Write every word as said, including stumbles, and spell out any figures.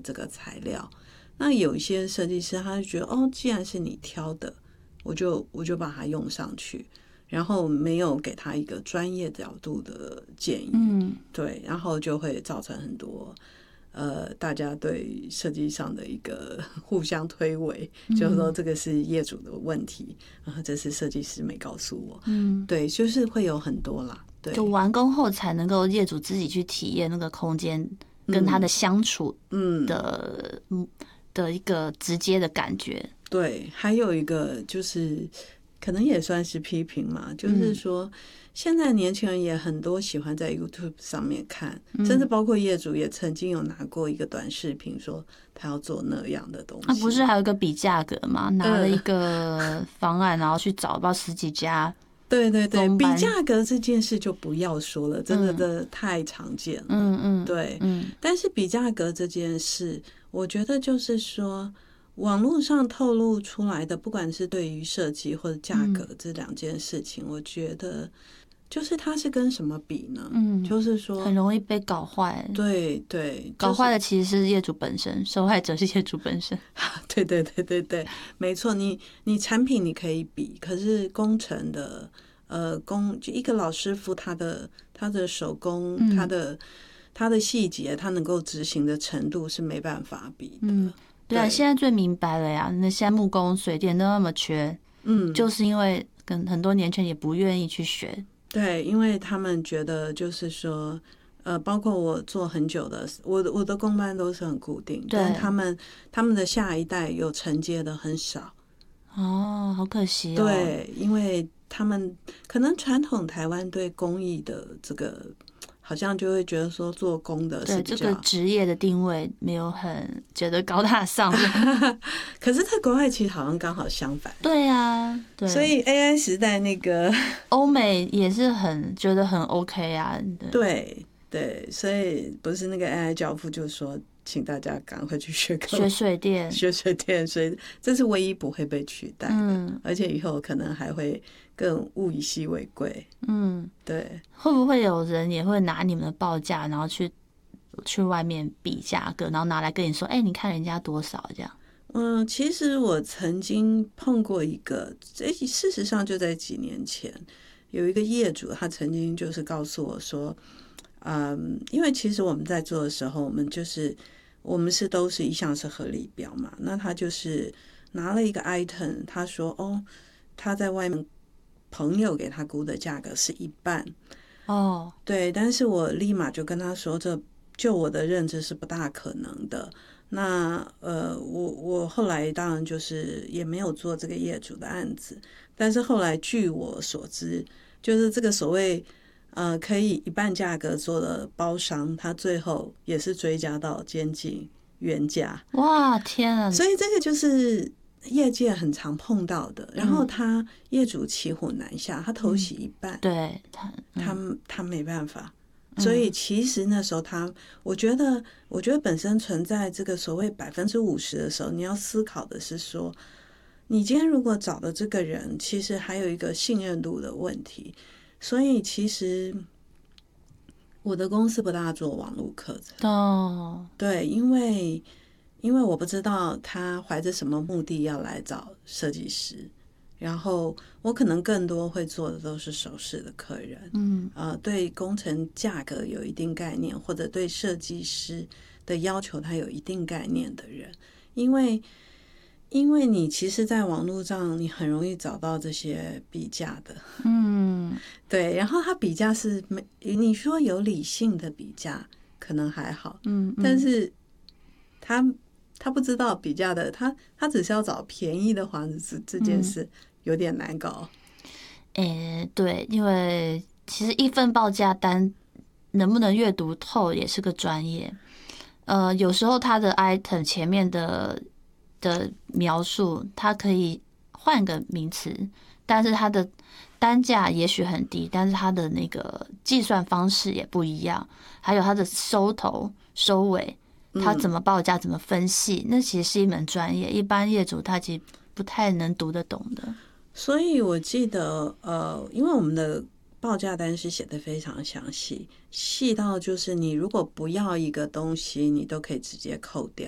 这个材料。那有一些设计师他就觉得哦，既然是你挑的，我就我就把它用上去，然后没有给他一个专业角度的建议， 嗯， 对，然后就会造成很多呃大家对设计上的一个互相推诿，就是说这个是业主的问题，然后这是设计师没告诉我， 嗯， 对，就是会有很多啦，对， 就完工后才能够业主自己去体验那个空间跟他的相处的嗯的一个直接的感觉。对， 还有一个就是可能也算是批评嘛，就是说现在年轻人也很多喜欢在 YouTube 上面看，甚至包括业主也曾经有拿过一个短视频说他要做那样的东西。 那、啊、不是还有一个比价格吗？拿了一个方案，然后去找不知道十几家。 对对对，比价格这件事就不要说了，真的的太常见了。 嗯嗯， 对， 嗯。 但是比价格这件事，我觉得就是说，网络上透露出来的，不管是对于设计或者价格这两件事情，我觉得就是它是跟什么比呢？ 嗯， 就是说很容易被搞坏。 对对， 搞坏的其实是业主本身，受害者是业主本身。 对对对对对，没错。你你产品你可以比，可是工程的呃工就一个老师傅他的他的手工、嗯、他的他的细节，他能够执行的程度是没办法比的。 嗯，对啊，现在最明白了呀。那现在木工、水电都那么缺，嗯，就是因为跟很多年轻人也不愿意去学。 对，因为他们觉得就是说。呃，包括我做很久的，我的我的工班都是很固定，但他们他们的下一代有承接的很少。 哦，好可惜哦。 对，因为他们可能传统台湾对工艺的这个，好像就会觉得说做工的是比较对这个职业的定位没有很觉得高大上。 可是在国外其实好像刚好相反。 对啊，对， 所以 A I 时代那个欧美也是很觉得很 OK 啊。 对。对，所以不是那个 A I 教父就说，请大家赶快去学学水电， 学水电，所以这是唯一不会被取代的，嗯，而且以后可能还会更物以稀为贵。嗯，对。 会不会有人也会拿你们的报价，然后去去外面比价格，然后拿来跟你说，哎、欸，你看人家多少这样？ 嗯，其实我曾经碰过一个，这事实上就在几年前，有一个业主，他曾经就是告诉我说。嗯，因为其实我们在做的时候，我们就是我们是都是一项是合理标嘛。那他就是拿了一个 item， 他说哦，他在外面朋友给他估的价格是一半哦，对，但是我立马就跟他说，这就我的认知是不大可能的。那呃，我我后来当然就是也没有做这个业主的案子，但是后来据我所知，就是这个所谓。呃，可以一半价格做的包商，他最后也是追加到接近原价。 哇，天啊！ 所以这个就是业界很常碰到的。然后他业主骑虎难下，他头洗一半，嗯、 对他， 嗯、他他没办法。所以其实那时候他，我觉得，我觉得本身存在这个所谓百分之五十的时候，你要思考的是说，你今天如果找的这个人，其实还有一个信任度的问题。所以其实我的公司不大做网络课程哦，对，因为因为我不知道他怀着什么目的要来找设计师，然后我可能更多会做的都是首饰的客人，嗯，呃，对工程价格有一定概念，或者对设计师的要求他有一定概念的人，因为。因为你其实在网络上你很容易找到这些比价的，嗯，对，然后他比价是没你说有理性的比价可能还好，嗯，但是他他不知道比价的，他他只是要找便宜的话，这这件事有点难搞。 诶、欸，对，因为其实一份报价单能不能阅读透也是个专业，呃，有时候他的 item 前面的。的描述，它可以换个名词，但是它的单价也许很低，但是它的那个计算方式也不一样，还有它的收头收尾，它怎么报价，怎么分析，那其实是一门专业，一般业主他其实不太能读得懂的。 所以我记得，呃，因为我们的报价单是写得非常详细，细到就是你如果不要一个东西，你都可以直接扣掉。